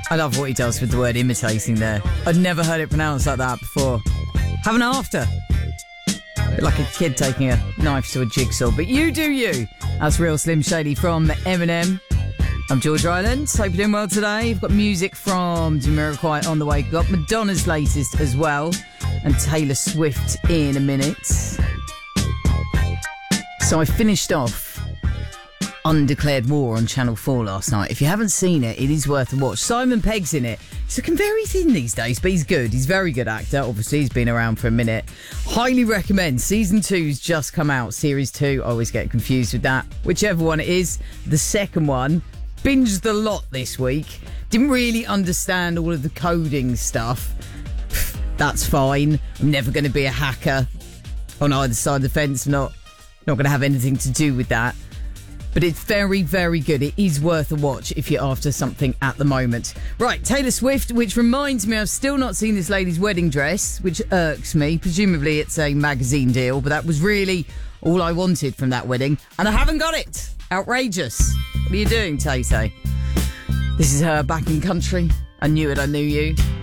I love what he does with the word imitating there. I'd never heard it pronounced like that before. Have an after. Like a kid taking a knife to a jigsaw. But you do you. That's Real Slim Shady from Eminem. I'm George Ryland. Hope you're doing well today. You've got music from Jamiroquai on the way. You've got Madonna's latest as well. And Taylor Swift in a minute. So I finished off Undeclared War on Channel 4 last night. If you haven't seen it, it is worth a watch. Simon Pegg's in it. He's looking very thin these days, but he's good. He's a very good actor. Obviously, he's been around for a minute. Highly recommend. Season 2's just come out. Series 2, I always get confused with that. Whichever one it is. The second one, binged the lot this week. Didn't really understand all of the coding stuff. That's fine. I'm never going to be a hacker on either side of the fence. Not going to have anything to do with that. But it's very, very good. It is worth a watch if you're after something at the moment. Right, Taylor Swift, which reminds me I've still not seen this lady's wedding dress, which irks me. Presumably it's a magazine deal, but that was really all I wanted from that wedding. And I haven't got it. Outrageous. What are you doing, Tay-Tay? This is her back in country. I knew it, I knew you.